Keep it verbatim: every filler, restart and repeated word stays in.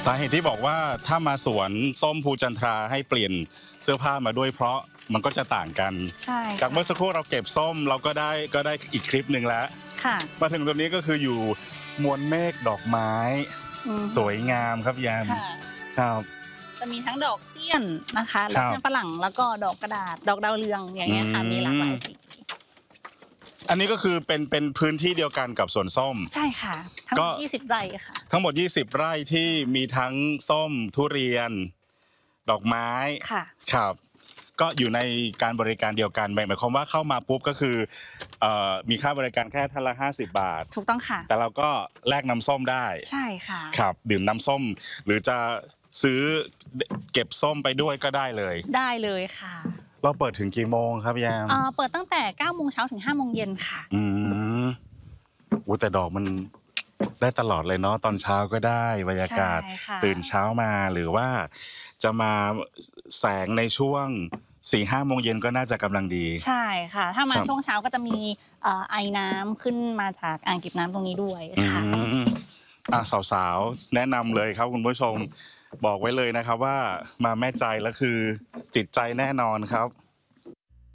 สาเหตุที่บอกว่าถ้ามาสวนส้มภูจันทราให้เปลี่ยนเสื้อผ้ามาด้วยเพราะมันก็จะต่างกันใช่จากเมื่อสักครู่เราเก็บส้มเราก็ได้ก็ได้อีกคลิปหนึ่งแล้วค่ะมาถึงตรงนี้ก็คืออยู่มวลเมฆดอกไม้สวยงามครับยามครับจะมีทั้งดอกเตี้ยนนะคะดอกเตี้ยนฝรั่งแล้วก็ดอกกระดาษดอกดาวเรืองอย่างเงี้ยค่ะมีหลากหลายสีอันนี้ก็คือเป็นเป็นพื้นที่เดียวกันกับสวนส้มใช่ค่ะทั้งหมดยี่สิบไร่ค่ะทั้งหมดยี่สิบไร่ที่มีทั้งส้มทุเรียนดอกไม้ค่ะครับก็อยู่ในการบริการเดียวกันหมายความว่าเข้ามาปุ๊บก็คือมีค่าบริการแค่ท่านละห้าสิบบาทถูกต้องค่ะแต่เราก็แลกน้ำส้มได้ใช่ค่ะครับดื่มน้ำส้มหรือจะซื้อเก็บส้มไปด้วยก็ได้เลยได้เลยค่ะเราเปิดถึงกี่โมงครับยามเปิดตั้งแต่เก้าโมงเช้าถึงห้าโมงเย็นค่ะอืมโอ้แต่ดอกมันได้ตลอดเลยเนาะตอนเช้าก็ได้บรรยากาศตื่นเช้ามาหรือว่าจะมาแสงในช่วงสี่ห้าโมงเย็นก็น่าจะกำลังดีใช่ค่ะถ้ามาช่วงเช้าก็จะมีไอน้ำขึ้นมาจากอ่างเก็บน้ำตรงนี้ด้วยค่ะอ่ะสาวๆแนะนำเลยครับคุณผู้ชมบอกไว้เลยนะครับว่ามาแม่ใจแล้วคือติดใจแน่นอนครับ